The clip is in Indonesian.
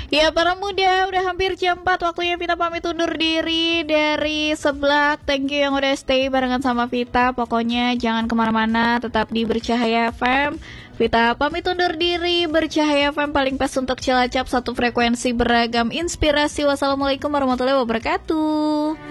Ya para muda, udah hampir jam 4 waktunya Vita pamit undur diri dari Seblak. Thank you yang udah stay barengan sama Vita. Pokoknya jangan kemana-mana, tetap di Bercahaya FM. Vita pamit undur diri. Bercahaya FM paling pas untuk Cilacap, satu frekuensi beragam inspirasi. Wassalamualaikum warahmatullahi wabarakatuh.